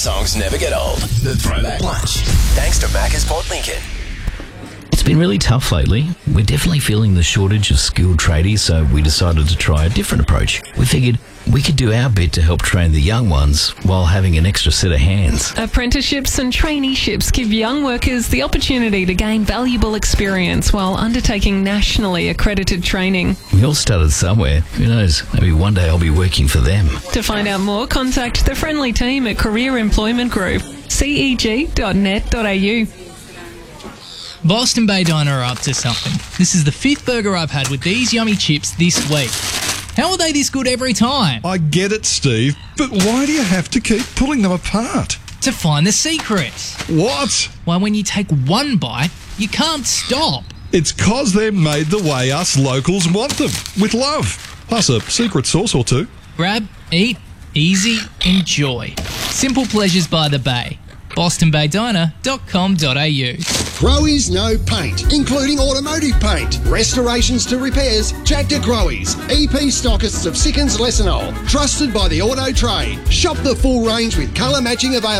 songs never get old. The Throwback Lunch. Thanks to Macca's Port Lincoln. It's been really tough lately. We're definitely feeling the shortage of skilled tradies, so we decided to try a different approach. We figured we could do our bit to help train the young ones while having an extra set of hands. Apprenticeships and traineeships give young workers the opportunity to gain valuable experience while undertaking nationally accredited training. We all started somewhere. Who knows? Maybe one day I'll be working for them. To find out more, contact the friendly team at Career Employment Group, ceg.net.au. Boston Bay Diner are up to something. This is the 5th burger I've had with these yummy chips this week. How are they this good every time? I get it, Steve, but why do you have to keep pulling them apart? To find the secret. What? Why, when you take one bite, you can't stop. It's 'cause they're made the way us locals want them, with love. Plus a secret sauce or two. Grab, eat, easy, enjoy. Simple pleasures by the bay. bostonbaydiner.com.au. Growy's No Paint, including automotive paint, restorations to repairs. Jack to Growy's, EP stockists of Sickens Lessenol, trusted by the auto trade. Shop the full range with colour matching available.